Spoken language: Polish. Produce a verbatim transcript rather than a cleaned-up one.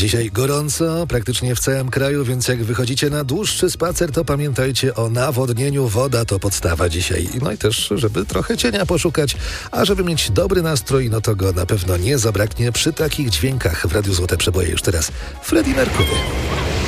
Dzisiaj gorąco, praktycznie w całym kraju, więc jak wychodzicie na dłuższy spacer, to pamiętajcie o nawodnieniu. Woda to podstawa dzisiaj. No i też, żeby trochę cienia poszukać, a żeby mieć dobry nastrój, no to go na pewno nie zabraknie przy takich dźwiękach. W Radiu Złote Przeboje już teraz Freddie Mercury.